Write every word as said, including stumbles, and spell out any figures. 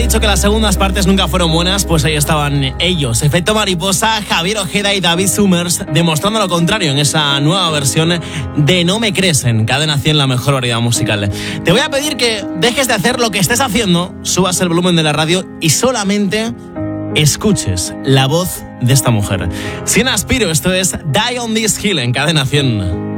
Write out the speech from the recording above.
dicho que las segundas partes nunca fueron buenas, pues ahí estaban ellos. Efecto Mariposa, Javier Ojeda y David Summers, demostrando lo contrario en esa nueva versión de No me crees en Cadena cien, la mejor variedad musical. Te voy a pedir que dejes de hacer lo que estés haciendo, subas el volumen de la radio y solamente escuches la voz de esta mujer. Sin Aspiro, esto es Die on This Hill en Cadena cien.